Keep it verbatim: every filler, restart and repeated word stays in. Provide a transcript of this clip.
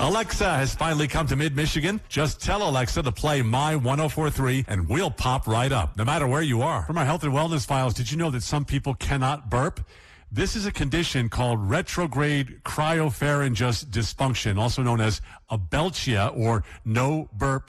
Alexa has finally come to Mid-Michigan. Just tell Alexa to play My ten forty-three and we'll pop right up, no matter where you are. From our health and wellness files, did you know that some people cannot burp? This is a condition called retrograde cryopharyngeal dysfunction, also known as abelchia or no burp